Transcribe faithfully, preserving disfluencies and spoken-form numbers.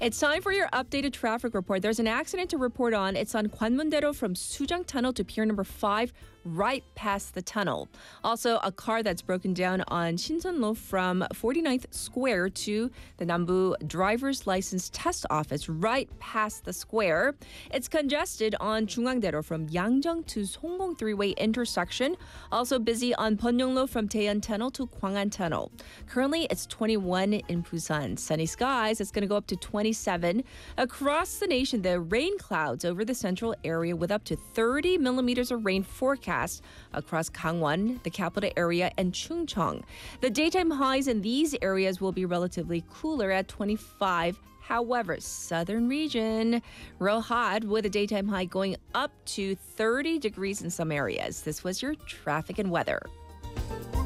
It's time for your updated traffic report. There's an accident to report on. It's on Gwanmun-daero from Sujang Tunnel to Pier Number five, right past the tunnel. Also, a car that's broken down on Shinseonlo from forty-ninth Square to the Nambu Driver's License Test Office, right past the square. It's congested on Jungangdaero from Yangjong to Songgong three-way intersection. Also busy on Byeonglo from Daeyeon Tunnel to Gwangan Tunnel. Currently, it's twenty-one in Busan. Sunny skies. It's going to go up to twenty-seven. Across the nation, the rain clouds over the central area with up to thirty millimeters of rain forecast across Gangwon, the capital area, and Chungcheong. The daytime highs in these areas will be relatively cooler at twenty-five. However, southern region, real hot with a daytime high going up to thirty degrees in some areas. This was your traffic and weather.